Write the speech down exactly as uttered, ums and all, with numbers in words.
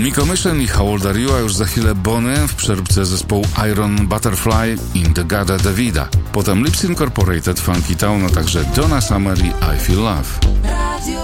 Commission i How Old Are You, a już za chwilę Bonny w przeróbce zespołu Iron Butterfly in the Gada Davida. Potem Lips Incorporated, Funky Town, a także Donna Summer i I Feel Love.